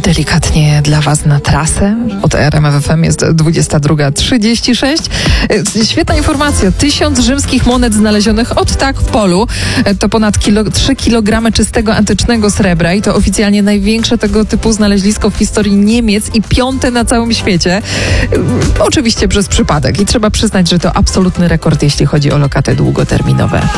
delikatnie dla Was na trasę. Od RMF FM jest 22:36. Świetna informacja. 1000 rzymskich monet znalezionych w polu. To ponad 3 kg czystego antycznego srebra i to oficjalnie największe tego typu znalezisko w historii Niemiec i 5. na całym świecie. Oczywiście przez przypadek i trzeba przyznać, że to absolutny rekord, jeśli chodzi o lokaty długoterminowe.